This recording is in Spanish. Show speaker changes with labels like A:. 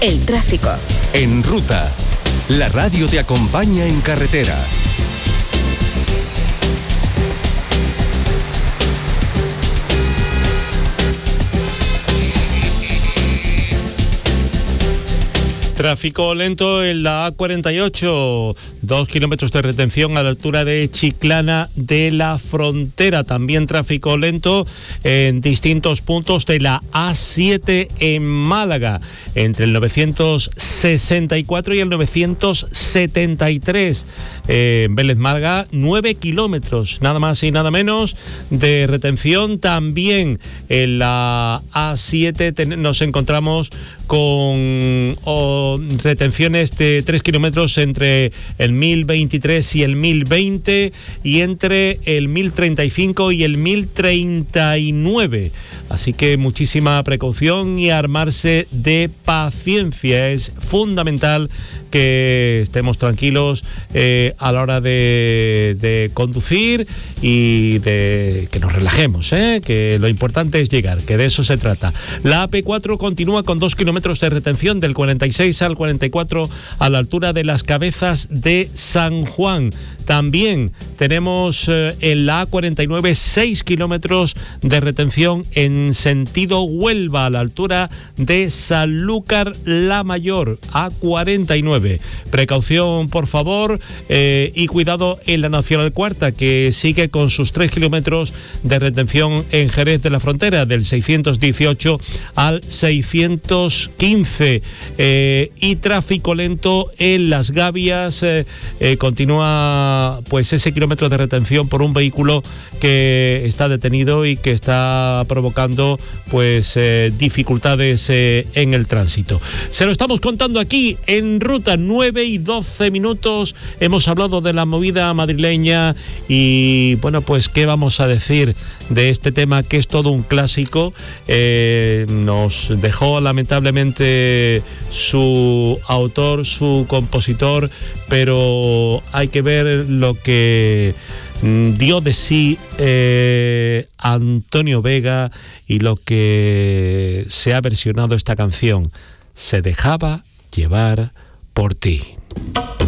A: El tráfico.
B: En Ruta, la radio te acompaña en carretera.
C: Tráfico lento en la A48, 2 kilómetros de retención a la altura de Chiclana de la Frontera. También tráfico lento en distintos puntos de la A7 en Málaga, entre el 964 y el 973. Vélez Málaga, 9 kilómetros, nada más y nada menos, de retención. También en la A7 nos encontramos con retenciones de 3 kilómetros entre el 1023 y el 1020 y entre el 1035 y el 1039. Así que muchísima precaución y armarse de paciencia. Es fundamental que estemos tranquilos a la hora de conducir y de que nos relajemos, que lo importante es llegar, que de eso se trata. La AP4 continúa con 2 kilómetros de retención del 46 al 44 a la altura de las Cabezas de San Juan. También tenemos en la A49 6 kilómetros de retención en sentido Huelva a la altura de Sanlúcar la Mayor, A49. Precaución, por favor, y cuidado en la Nacional Cuarta, que sigue con sus 3 kilómetros de retención en Jerez de la Frontera, del 618 al 615. Y tráfico lento en Las Gavias, continúa pues ese kilómetro de retención por un vehículo que está detenido y que está provocando pues dificultades en el tránsito. Se lo estamos contando aquí en Ruta, 9:12. Hemos hablado de la movida madrileña y bueno, pues qué vamos a decir de este tema que es todo un clásico. Nos dejó lamentablemente su autor, su compositor, pero hay que ver lo que dio de sí Antonio Vega y lo que se ha versionado esta canción. Se dejaba llevar por ti.